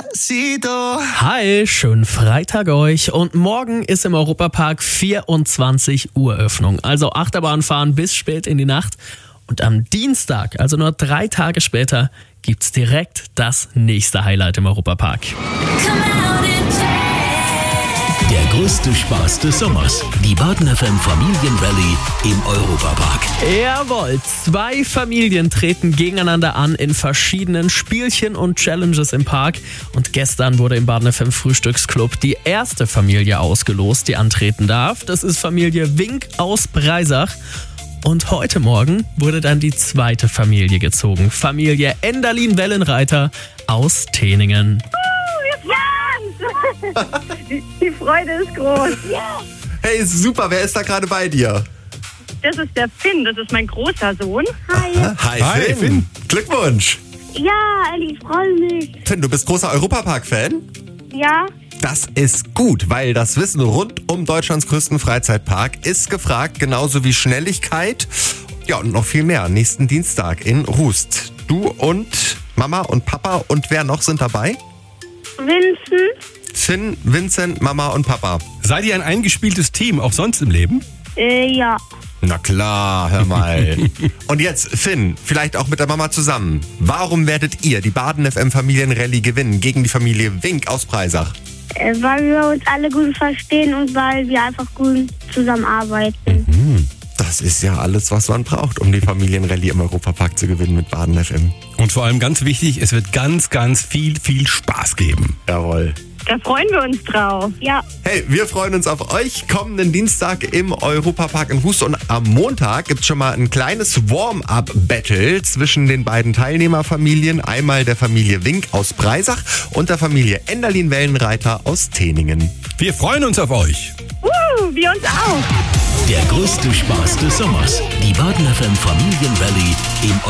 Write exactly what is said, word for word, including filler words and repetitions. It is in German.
Despacito. Hi, schönen Freitag euch. Und morgen ist im Europapark vierundzwanzig Uhr Öffnung. Also Achterbahnfahren bis spät in die Nacht. Und am Dienstag, also nur drei Tage später, gibt's direkt das nächste Highlight im Europapark. Der größte Spaß des Sommers. Die Baden F M Familienrallye im Europapark. Jawohl, zwei Familien treten gegeneinander an in verschiedenen Spielchen und Challenges im Park. Und gestern wurde im Baden F M Frühstücksclub die erste Familie ausgelost, die antreten darf. Das ist Familie Wink aus Breisach. Und heute Morgen wurde dann die zweite Familie gezogen. Familie Enderlin-Wellenreiter aus Teningen. Die Freude ist groß. Ja. Hey, super, wer ist da gerade bei dir? Das ist der Finn, das ist mein großer Sohn. Hi. Hi, Hi, Finn. Finn. Glückwunsch. Ja, Elli, ich freue mich. Finn, du bist großer Europapark-Fan? Ja, Das ist gut, weil das Wissen rund um Deutschlands größten Freizeitpark ist gefragt, genauso wie Schnelligkeit. Ja, und noch viel mehr. Nächsten Dienstag in Rust. Du und Mama und Papa und wer noch sind dabei? Vincent. Finn, Vincent, Mama und Papa. Seid ihr ein eingespieltes Team, auch sonst im Leben? Äh, ja. Na klar, hör mal. Und jetzt, Finn, vielleicht auch mit der Mama zusammen. Warum werdet ihr die Baden F M Familienrallye gewinnen gegen die Familie Wink aus Breisach? Äh, weil wir uns alle gut verstehen und weil wir einfach gut zusammenarbeiten. Das ist ja alles, was man braucht, um die Familienrallye im Europapark zu gewinnen mit Baden F M. Und vor allem ganz wichtig, es wird ganz, ganz viel, viel Spaß geben. Jawohl. Da freuen wir uns drauf. Ja. Hey, wir freuen uns auf euch kommenden Dienstag im Europapark in Rust. Und am Montag gibt's schon mal ein kleines Warm-up-Battle zwischen den beiden Teilnehmerfamilien. Einmal der Familie Wink aus Breisach und der Familie Enderlin-Wellenreiter aus Teningen. Wir freuen uns auf euch. Uh, wir uns auch. Der größte Spaß des Sommers. Die Baden F M Familienrallye im